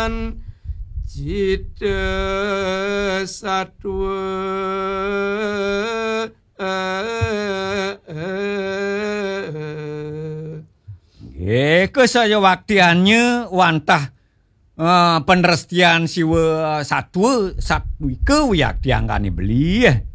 Panjenengan Cita satwa Kesaya waktiannya wantah penrestian siwa satwa satwike wiyak diangkani beli